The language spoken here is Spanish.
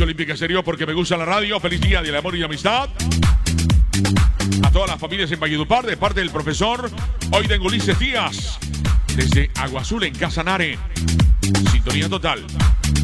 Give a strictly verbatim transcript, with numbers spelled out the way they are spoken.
Olímpica Exterior porque me gusta la radio. Feliz día del amor y la amistad. A todas las familias en Valledupar, de parte del profesor. Hoy tengo Ulises Díaz, desde Agua Azul en Casanare. Sintonía total.